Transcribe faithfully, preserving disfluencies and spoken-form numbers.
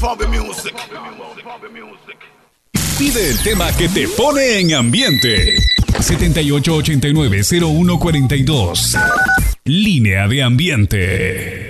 Pide el tema que te pone en ambiente. setenta y ocho ochenta y nueve cero uno cuarenta y dos. Línea de ambiente.